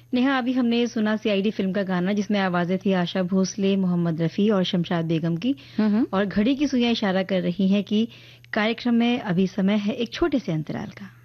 नेहा, अभी हमने सुना सीआईडी फिल्म का गाना जिसमें आवाजें थी आशा भोसले, मोहम्मद रफी और शमशाद बेगम की। और घड़ी की सुइयां इशारा कर रही हैं कि कार्यक्रम में अभी समय है एक छोटे से अंतराल का।